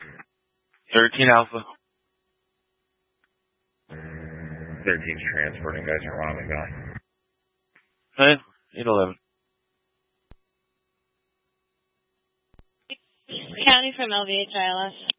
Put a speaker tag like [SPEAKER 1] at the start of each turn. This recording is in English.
[SPEAKER 1] 13 Alpha.
[SPEAKER 2] 13's transporting, guys are wrong again.
[SPEAKER 1] Hey, 811.
[SPEAKER 3] County from LVHILS.